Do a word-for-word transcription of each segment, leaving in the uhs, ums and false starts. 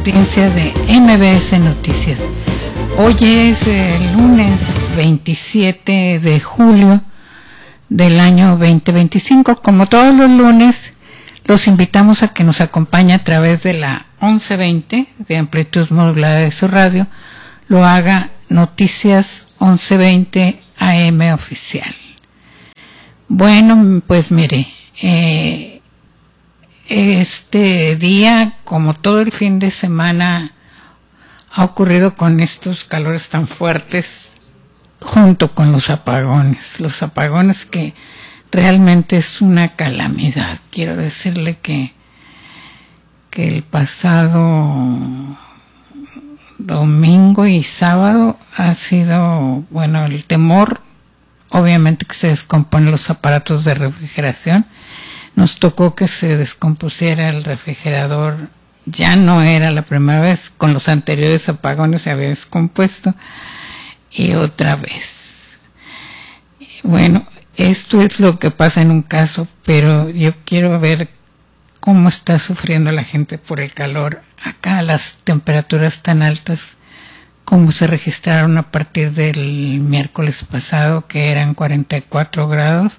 audiencia de M B S Noticias. Hoy es el lunes veintisiete de julio del año veinte veinticinco. Como todos los lunes, los invitamos a que nos acompañe a través de la once veinte de amplitud modulada de su radio. Lo haga Noticias once veinte A M Oficial. Bueno, pues mire, eh, este día, como todo el fin de semana, ha ocurrido con estos calores tan fuertes, junto con los apagones, los apagones que realmente es una calamidad. Quiero decirle que, que el pasado domingo y sábado ha sido, bueno, el temor, obviamente que se descomponen los aparatos de refrigeración. Nos tocó que se descompusiera el refrigerador, ya no era la primera vez, con los anteriores apagones se había descompuesto, y otra vez. Bueno, esto es lo que pasa en un caso, pero yo quiero ver cómo está sufriendo la gente por el calor. Acá las temperaturas tan altas como se registraron a partir del miércoles pasado, que eran cuarenta y cuatro grados.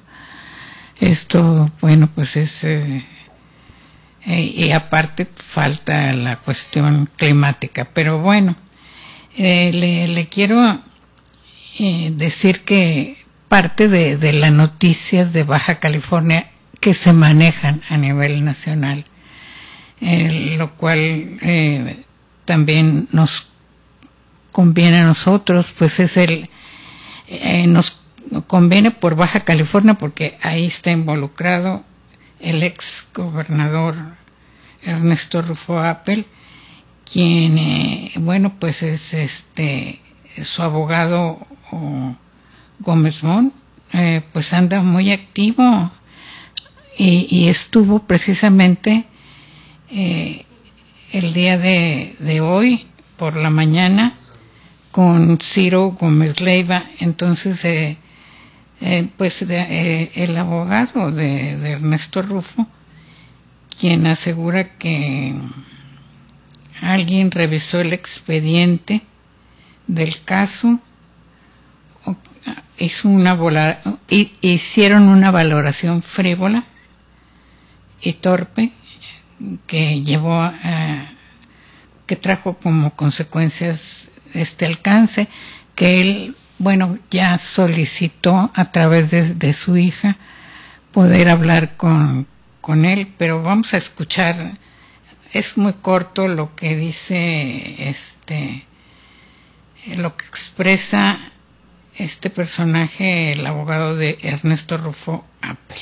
Esto, bueno, pues es... Eh, eh, y aparte falta la cuestión climática. Pero bueno, eh, le, le quiero eh, decir que parte de, de las noticias de Baja California que se manejan a nivel nacional, eh, lo cual eh, también nos conviene a nosotros, pues es el... Eh, nos conviene por Baja California porque ahí está involucrado el ex gobernador Ernesto Rufo Appel, quien eh, bueno, pues es este su abogado oh, Gómez Mont, eh, pues anda muy activo y, y estuvo precisamente eh, el día de, de hoy por la mañana con Ciro Gómez Leiva. Entonces eh, Eh, pues de, eh, el abogado de, de Ernesto Rufo, quien asegura que alguien revisó el expediente del caso, hizo una vola, hicieron una valoración frívola y torpe que llevó a, que trajo como consecuencias este alcance, que él, bueno, ya solicitó a través de, de su hija poder hablar con, con él, pero vamos a escuchar, es muy corto lo que dice, este, lo que expresa este personaje, el abogado de Ernesto Rufo Appel.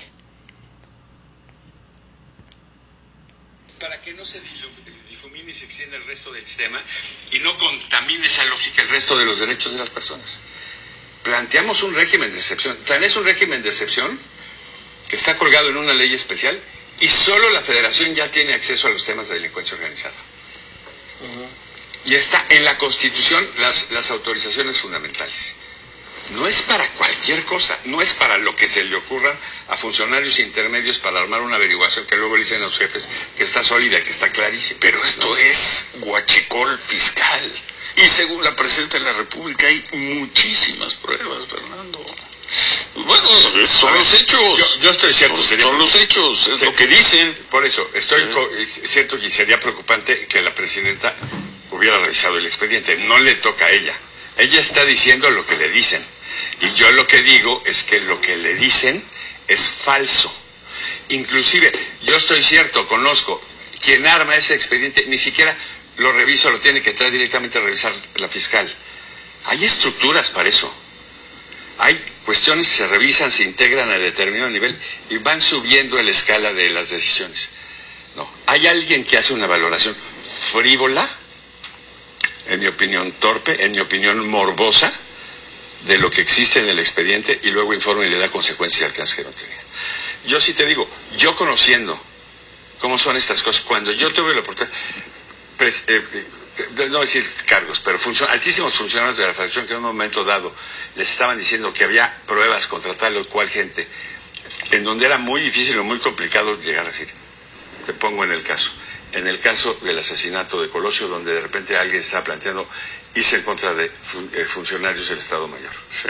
Para que no se difumine y se extienda el resto del sistema y no contamine esa lógica el resto de los derechos de las personas. Planteamos un régimen de excepción. Tan es un régimen de excepción que está colgado en una ley especial y solo la Federación ya tiene acceso a los temas de delincuencia organizada. Uh-huh. Y está en la Constitución las, las autorizaciones fundamentales. No es para cualquier cosa, no es para lo que se le ocurra a funcionarios intermedios para armar una averiguación que luego le dicen a los jefes que está sólida, que está clarísima. Pero esto es guachicol fiscal. Y según la Presidenta de la República hay muchísimas pruebas, Fernando. Bueno, son los hechos. Yo, yo estoy cierto. Son, sería, son los hechos, es sí, lo que dicen. Por eso, estoy ¿Eh? cierto que sería preocupante que la Presidenta hubiera revisado el expediente. No le toca a ella. Ella está diciendo lo que le dicen. Y yo lo que digo es que lo que le dicen es falso. Inclusive, yo estoy cierto, conozco, quien arma ese expediente ni siquiera lo revisa, lo tiene que traer directamente a revisar la fiscal. Hay estructuras para eso. Hay cuestiones que se revisan, se integran a determinado nivel y van subiendo la escala de las decisiones. No, hay alguien que hace una valoración frívola, en mi opinión torpe, en mi opinión morbosa, de lo que existe en el expediente y luego informa y le da consecuencias al alcance que no tenía. Yo sí te digo, yo conociendo cómo son estas cosas, cuando yo tuve la oportunidad, pues, eh, eh, no decir cargos, pero funcion, altísimos funcionarios de la Federación que en un momento dado les estaban diciendo que había pruebas contra tal o cual gente, en donde era muy difícil o muy complicado llegar a decir, te pongo en el caso, en el caso del asesinato de Colosio, donde de repente alguien está planteando irse en contra de fun eh, funcionarios del Estado Mayor. Sí.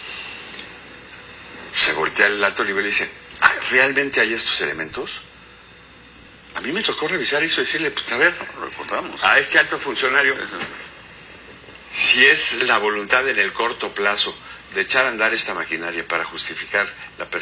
Se voltea el alto nivel y dice, ah, ¿realmente hay estos elementos? A mí me tocó revisar eso y decirle, pues a ver, lo recordamos. A este alto funcionario, si es la voluntad en el corto plazo de echar a andar esta maquinaria para justificar la persecución